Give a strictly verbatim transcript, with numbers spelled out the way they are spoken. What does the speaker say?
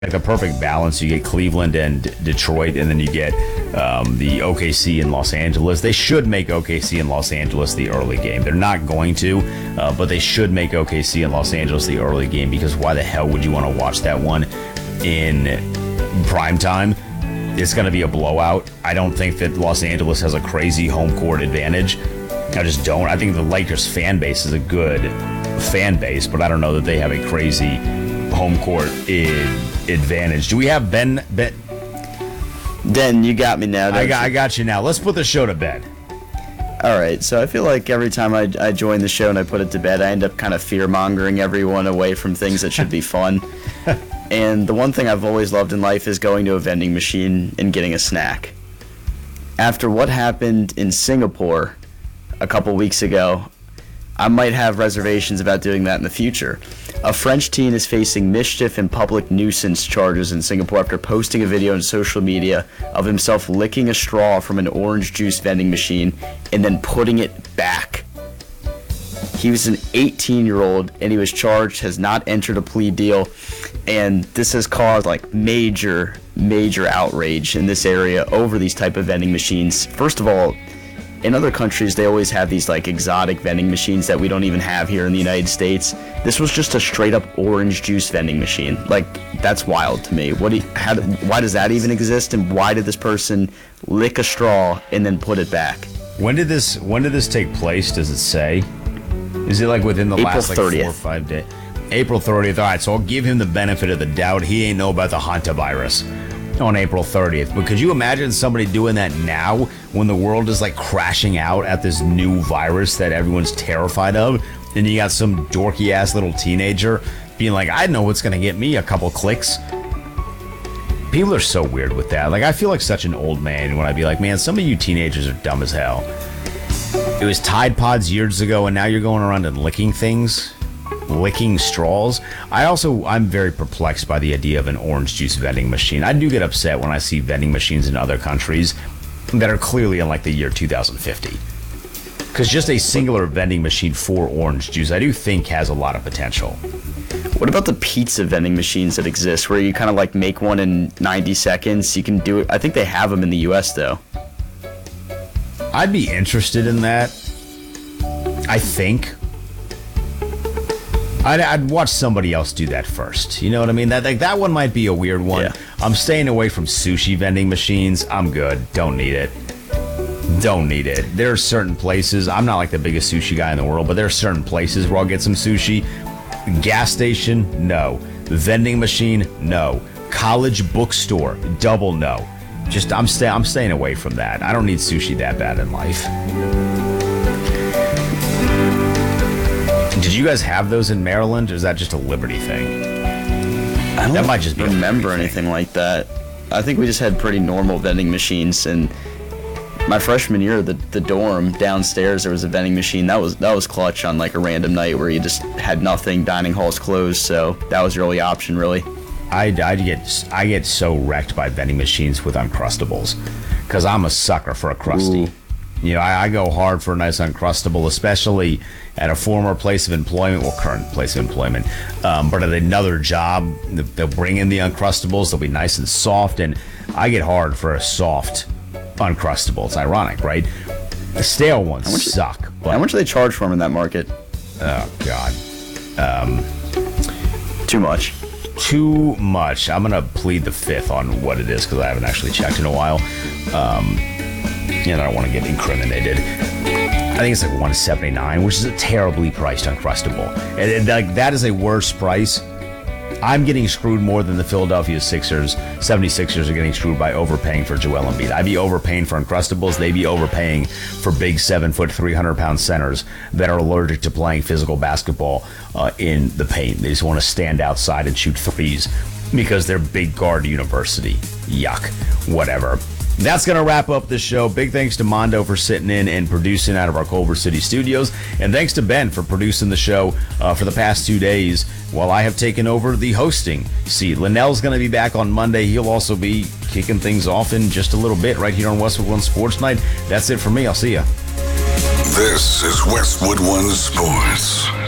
like a perfect balance. You get Cleveland and Detroit, and then you get um, the O K C in Los Angeles. They should make O K C in Los Angeles the early game. They're not going to, uh, but they should make O K C in Los Angeles the early game, because why the hell would you want to watch that one in prime time? It's going to be a blowout. I don't think that Los Angeles has a crazy home court advantage. I just don't. I think the Lakers fan base is a good fan base, but I don't know that they have a crazy home court I- advantage. Do we have Ben? Ben? Den, you got me now. I got, I got you now. Let's put the show to bed. All right, so I feel like every time I, I join the show and I put it to bed, I end up kind of fear-mongering everyone away from things that should be fun. And the one thing I've always loved in life is going to a vending machine and getting a snack. After what happened in Singapore a couple weeks ago, I might have reservations about doing that in the future. A French teen is facing mischief and public nuisance charges in Singapore after posting a video on social media of himself licking a straw from an orange juice vending machine and then putting it back. He was an eighteen-year-old, and he was charged, has not entered a plea deal, and this has caused like major, major outrage in this area over these type of vending machines. First of all, in other countries, they always have these like exotic vending machines that we don't even have here in the United States. This was just a straight up orange juice vending machine. Like, that's wild to me. What do you, how, why does that even exist? And why did this person lick a straw and then put it back? When did this When did this take place? Does it say? Is it like within the April last like thirtieth. four or five days? April thirtieth. All right, so I'll give him the benefit of the doubt. He ain't know about the hantavirus on April thirtieth. But could you imagine somebody doing that now when the world is like crashing out at this new virus that everyone's terrified of? And you got some dorky ass little teenager being like, I know what's going to get me a couple clicks. People are so weird with that. Like, I feel like such an old man when I be like, man, some of you teenagers are dumb as hell. It was Tide Pods years ago, and now you're going around and licking things. Licking straws. I also, I'm very perplexed by the idea of an orange juice vending machine. I do get upset when I see vending machines in other countries that are clearly in like the year two thousand fifty. Because just a singular vending machine for orange juice, I do think has a lot of potential. What about the pizza vending machines that exist where you kind of like make one in ninety seconds? You can do it. I think they have them in the U S though. I'd be interested in that. I think. I'd, I'd watch somebody else do that first. You know what I mean? That like, that one might be a weird one. Yeah. I'm staying away from sushi vending machines. I'm good. Don't need it. Don't need it. There are certain places. I'm not like the biggest sushi guy in the world, but there are certain places where I'll get some sushi. Gas station, no. Vending machine, no. College bookstore, double no. Just I'm stay I'm staying away from that. I don't need sushi that bad in life. Did you guys have those in Maryland, or is that just a Liberty thing? I don't That might just be a remember Liberty anything like that. I think we just had pretty normal vending machines. And my freshman year, the the dorm downstairs, there was a vending machine. That was that was clutch on like a random night where you just had nothing. Dining hall's closed, so that was your only option, really. I, I get I get so wrecked by vending machines with Uncrustables because I'm a sucker for a Krusty. Ooh. You know, I, I go hard for a nice Uncrustable, especially at a former place of employment, well, current place of employment. Um, but at another job, they'll bring in the Uncrustables. They'll be nice and soft, and I get hard for a soft Uncrustable. It's ironic, right? The stale ones much- suck. But, How much do they charge for them in that market? oh, God. Too much. Too much. I'm going to plead the fifth on what it is because I haven't actually checked in a while. Um, and I don't want to get incriminated. I think it's like one seventy-nine, which is a terribly priced Uncrustable. And, and like that is a worse price. I'm getting screwed more than the Philadelphia Sixers. seventy-sixers are getting screwed by overpaying for Joel Embiid. I'd be overpaying for Uncrustables. They'd be overpaying for big seven foot, three hundred pound centers that are allergic to playing physical basketball uh, in the paint. They just want to stand outside and shoot threes because they're big guard university. Yuck. Whatever. That's going to wrap up this show. Big thanks to Mondo for sitting in and producing out of our Culver City studios. And thanks to Ben for producing the show uh, for the past two days while I have taken over the hosting seat. Linnell's going to be back on Monday. He'll also be kicking things off in just a little bit right here on Westwood One Sports Night. That's it for me. I'll see you. This is Westwood One Sports.